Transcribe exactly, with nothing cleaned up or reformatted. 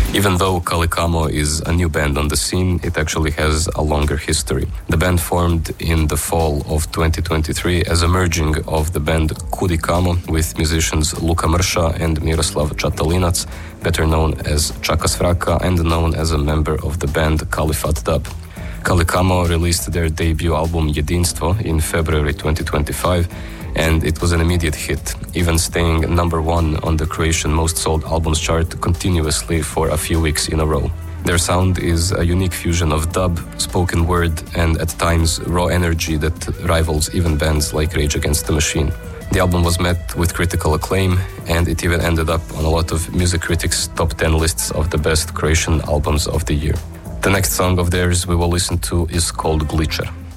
Even though Kalikamo is a new band on the scene, it actually has a longer history. The band formed in the fall of twenty twenty-three as a merging of the band Kudikamo with musicians Luka Mrsha and Miroslav Čatalinac, better known as Čaka Svraka, and known as a member of the band Kalifat Dub. Kalikamo released their debut album Jedinstvo in February twenty twenty-five, and it was an immediate hit, even staying number one on the Croatian Most Sold Albums chart continuously for a few weeks in a row. Their sound is a unique fusion of dub, spoken word, and at times raw energy that rivals even bands like Rage Against the Machine. The album was met with critical acclaim, and it even ended up on a lot of music critics' top ten lists of the best Croatian albums of the year. The next song of theirs we will listen to is called Glitcher.